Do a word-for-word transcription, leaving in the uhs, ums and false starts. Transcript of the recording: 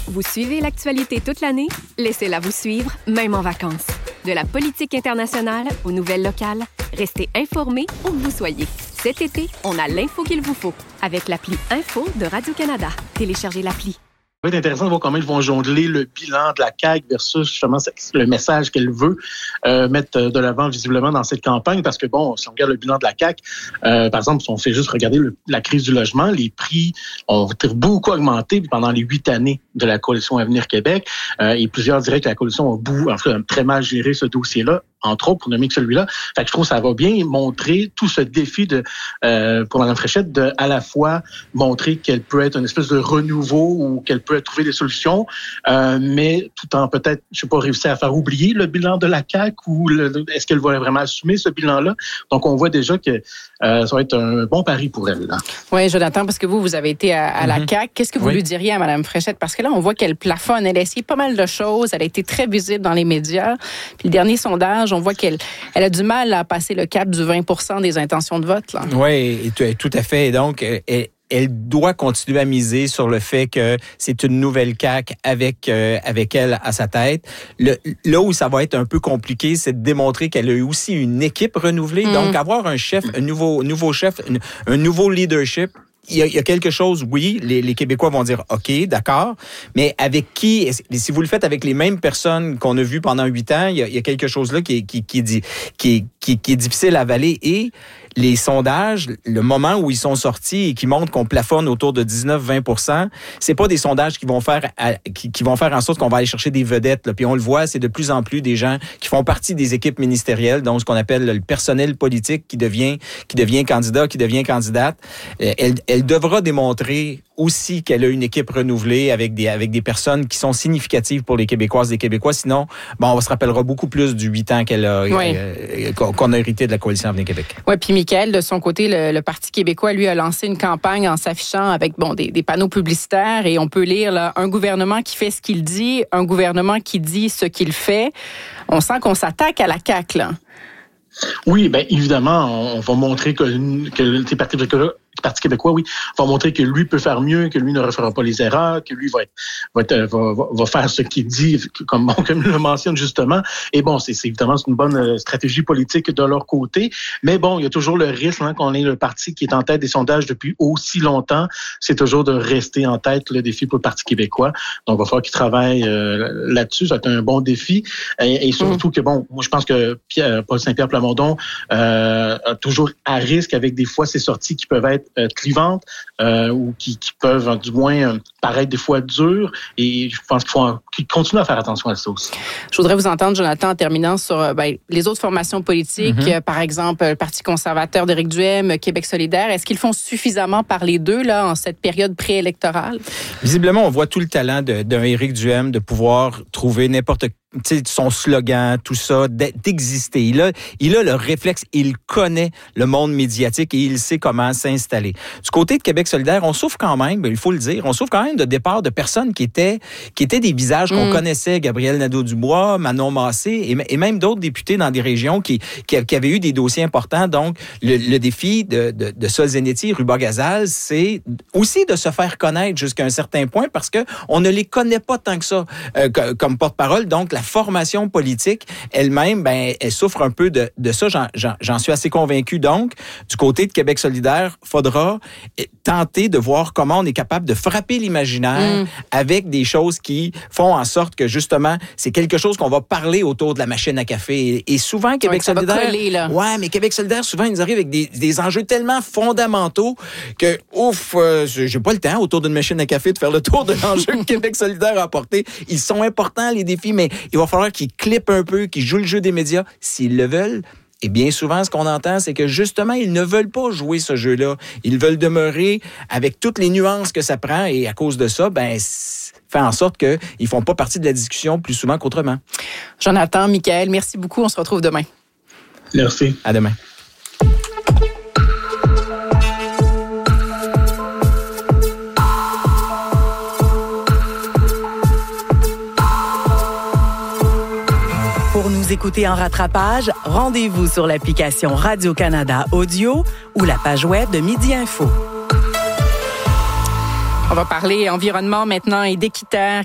Vous suivez l'actualité toute l'année? Laissez-la vous suivre, même en vacances. De la politique internationale aux nouvelles locales, restez informés où que vous soyez. Cet été, on a l'info qu'il vous faut avec l'appli Info de Radio-Canada. Téléchargez l'appli. Ça va être intéressant de voir comment ils vont jongler le bilan de la C A Q versus justement le message qu'elle veut euh, mettre de l'avant visiblement dans cette campagne. Parce que bon, si on regarde le bilan de la C A Q, euh, par exemple, si on fait juste regarder le, la crise du logement, les prix ont beaucoup augmenté pendant les huit années de la Coalition Avenir Québec. Euh, et plusieurs diraient que la Coalition a bout, en fait, a très mal géré ce dossier-là, entre autres, pour nommer que celui-là. Fait que je trouve que ça va bien montrer tout ce défi de euh, pour Mme Fréchette de à la fois montrer qu'elle peut être une espèce de renouveau ou qu'elle peut trouver des solutions, euh, mais tout en peut-être, je sais pas, réussir à faire oublier le bilan de la C A Q ou le, est-ce qu'elle va vraiment assumer ce bilan-là? Donc, on voit déjà que euh, ça va être un bon pari pour elle. Là. Oui, Jonathan, parce que vous, vous avez été à, à la mm-hmm. C A Q. Qu'est-ce que vous oui. lui diriez à Mme Fréchette? Parce que là, on voit qu'elle plafonne. Elle a essayé pas mal de choses. Elle a été très visible dans les médias. Puis le dernier sondage, on voit qu'elle elle a du mal à passer le cap du vingt pour cent des intentions de vote. Là. Oui, tout à fait. Donc, elle, elle doit continuer à miser sur le fait que c'est une nouvelle C A Q avec euh, avec elle à sa tête. Le, là où ça va être un peu compliqué, c'est de démontrer qu'elle a eu aussi une équipe renouvelée. Mmh. Donc, avoir un chef, un nouveau, nouveau chef, un, un nouveau leadership, Il y, a, il y a quelque chose, oui, les, les Québécois vont dire « OK, d'accord », mais avec qui, si vous le faites avec les mêmes personnes qu'on a vues pendant huit ans, il y a, il y a quelque chose là qui, qui, qui, qui, qui, qui, qui est difficile à avaler. Et les sondages, le moment où ils sont sortis et qui montrent qu'on plafonne autour de dix-neuf à vingt pour cent, c'est pas des sondages qui vont faire à, qui, qui vont faire en sorte qu'on va aller chercher des vedettes. Là. Puis on le voit, c'est de plus en plus des gens qui font partie des équipes ministérielles, donc ce qu'on appelle le personnel politique qui devient qui devient candidat, qui devient candidate. Elle, elle devra démontrer aussi qu'elle a une équipe renouvelée avec des avec des personnes qui sont significatives pour les Québécoises et les Québécois. Sinon, bon, on se rappellera beaucoup plus du huit ans qu'elle a oui. euh, qu'on a hérité de la Coalition Avenir Québec. Oui, puis Michaël, de son côté, le, le Parti québécois, lui, a lancé une campagne en s'affichant avec bon des, des panneaux publicitaires et on peut lire là, un gouvernement qui fait ce qu'il dit, un gouvernement qui dit ce qu'il fait. On sent qu'on s'attaque à la C A Q, là. Oui, bien évidemment, on va montrer que, que les partis québécois, Parti québécois, oui, va montrer que lui peut faire mieux, que lui ne refera pas les erreurs, que lui va être, va, être, va, va, va faire ce qu'il dit, comme, comme il le mentionne justement. Et bon, c'est, c'est évidemment c'est une bonne stratégie politique de leur côté. Mais bon, il y a toujours le risque hein, qu'on ait le parti qui est en tête des sondages depuis aussi longtemps. C'est toujours de rester en tête le défi pour le Parti québécois. Donc, il va falloir qu'il travaille euh, là-dessus. Ça va être un bon défi. Et, et surtout mmh. que, bon, moi, je pense que Pierre, Paul Saint-Pierre Plamondon euh, a toujours à risque avec des fois ces sorties qui peuvent être Euh, clivantes euh, ou qui, qui peuvent euh, du moins euh, paraître des fois dures et je pense qu'il faut qu'il continue à faire attention à ça aussi. Je voudrais vous entendre, Jonathan, en terminant sur ben, les autres formations politiques, mm-hmm. euh, par exemple le Parti conservateur d'Éric Duhaime, Québec solidaire. Est-ce qu'ils font suffisamment parler d'eux là, en cette période préélectorale? Visiblement, on voit tout le talent de, d'un Éric Duhaime de pouvoir trouver n'importe tu sais, son slogan, tout ça, d'exister. Il a, il a le réflexe, il connaît le monde médiatique et il sait comment s'installer. Du côté de Québec solidaire, on souffre quand même, il faut le dire, on souffre quand même de départ de personnes qui étaient, qui étaient des visages qu'on mmh. connaissait, Gabriel Nadeau-Dubois, Manon Massé et, et même d'autres députés dans des régions qui, qui, qui avaient eu des dossiers importants. Donc, le, le défi de, de, de Sol Zanetti, Ruba Gazal, c'est aussi de se faire connaître jusqu'à un certain point parce que on ne les connaît pas tant que ça euh, comme porte-parole. Donc, la formation politique elle-même, ben, elle souffre un peu de, de ça. J'en, j'en, j'en suis assez convaincu. Donc, du côté de Québec solidaire, il faudra tenter de voir comment on est capable de frapper l'imaginaire mmh. avec des choses qui font en sorte que, justement, c'est quelque chose qu'on va parler autour de la machine à café. Et, et souvent, Québec ouais, solidaire... Coller, là. Ouais, mais Québec solidaire, souvent, ils nous arrivent avec des, des enjeux tellement fondamentaux que, ouf, euh, j'ai pas le temps, autour d'une machine à café, de faire le tour de l'enjeu que Québec solidaire a apporté. Ils sont importants, les défis, mais il va falloir qu'ils clippent un peu, qu'ils jouent le jeu des médias s'ils le veulent. Et bien souvent, ce qu'on entend, c'est que justement, ils ne veulent pas jouer ce jeu-là. Ils veulent demeurer avec toutes les nuances que ça prend et à cause de ça, ben, fait en sorte qu'ils ne font pas partie de la discussion plus souvent qu'autrement. Jonathan, Michaël, merci beaucoup. On se retrouve demain. Merci. À demain. Pour nous écouter en rattrapage, rendez-vous sur l'application Radio-Canada Audio ou la page web de Midi Info. On va parler environnement maintenant et d'équiterre